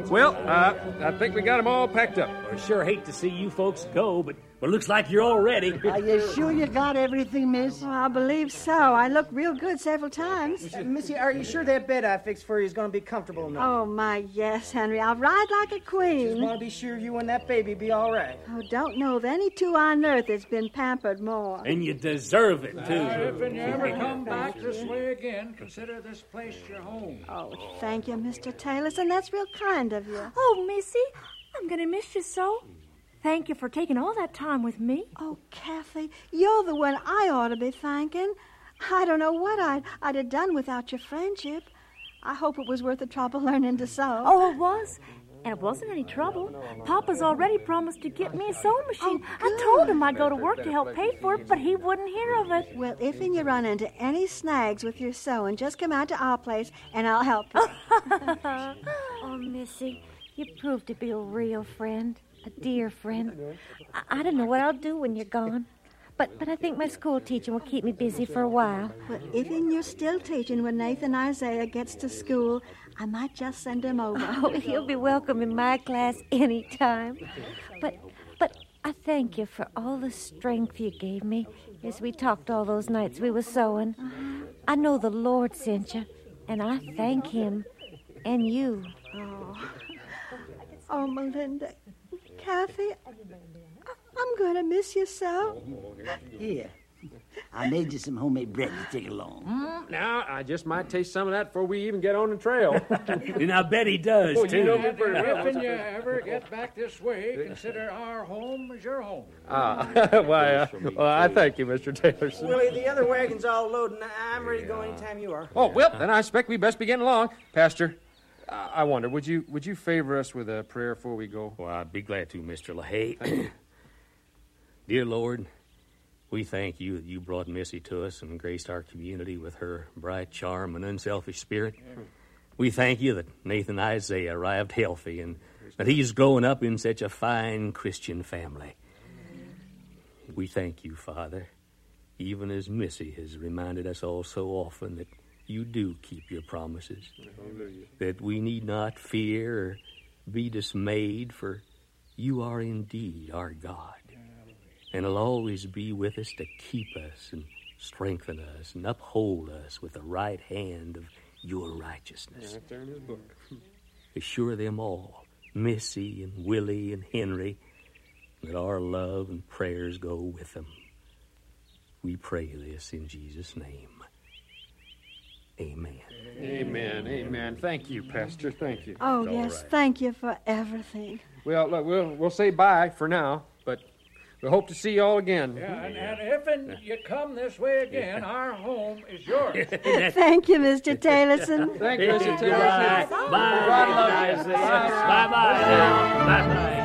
Well, I think we got them all packed up. I sure hate to see you folks go, but looks like you're all ready. Are you sure you got everything, miss? Well, I believe so. I looked real good several times. Missy, are you sure that bed I fixed for you is going to be comfortable enough? Oh, my, yes, Henry. I'll ride like a queen. Just want to be sure you and that baby be all right. Oh, don't know of any two on earth that's been pampered more. And you deserve it, too. If you ever come back this way again, consider this place your home. Oh, thank you, Mr. Taylorson. That's real kind of you. Oh, Missy, I'm going to miss you so. Thank you for taking all that time with me. Oh, Kathy, you're the one I ought to be thanking. I don't know what I'd have done without your friendship. I hope it was worth the trouble learning to sew. Oh, it was. And it wasn't any trouble. Papa's already promised to get me a sewing machine. I told him I'd go to work to help pay for it, but he wouldn't hear of it. Well, if you run into any snags with your sewing, just come out to our place and I'll help you. Oh, Missy, you proved to be a real friend. A dear friend. I don't know what I'll do when you're gone. But I think my school teaching will keep me busy for a while. Well, if you're still teaching when Nathan Isaiah gets to school, I might just send him over. Oh, he'll be welcome in my class any time. But I thank you for all the strength you gave me as we talked all those nights we were sewing. I know the Lord sent you, and I thank him and you. Oh, Melinda. Kathy, I'm going to miss you so. Here, I made you some homemade bread to take along. Now, I just might taste some of that before we even get on the trail. And I bet he does, too. You know, If you ever get back this way, consider our home as your home. Well, I thank you, Mr. Taylorson. Willie, the other wagon's all loaded, and I'm ready to go anytime you are. Oh, well, then I expect we best be getting along. Pastor, I wonder, would you favor us with a prayer before we go? Well, I'd be glad to, Mr. LaHaye. Dear Lord, we thank you that you brought Missy to us and graced our community with her bright charm and unselfish spirit. We thank you that Nathan Isaiah arrived healthy and that he's growing up in such a fine Christian family. We thank you, Father, even as Missy has reminded us all so often that you do keep your promises, that we need not fear or be dismayed, for you are indeed our God, and will always be with us to keep us and strengthen us and uphold us with the right hand of your righteousness. Right there in his book. Assure them all, Missy and Willie and Henry, that our love and prayers go with them. We pray this in Jesus' name. Amen. Amen. Amen. Thank you, Pastor. Thank you. Oh, yes, right. Thank you for everything. Well, look, we'll say bye for now, but we hope to see you all again. Yeah, and if you come this way again, our home is yours. Thank you, Mr. Taylorson. Thank you, Mr. Bye. Taylorson. Bye. Bye. Bye. Bye. Bye.